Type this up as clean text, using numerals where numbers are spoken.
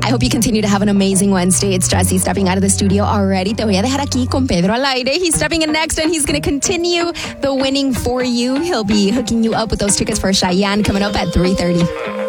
hope you continue to have an amazing Wednesday. It's Jesse stepping out of the studio already. Te voy a dejar aquí con Pedro al aire. He's stepping in next, and he's going to continue the winning for you. He'll be hooking you up with those tickets for Cheyenne coming up at 3:30.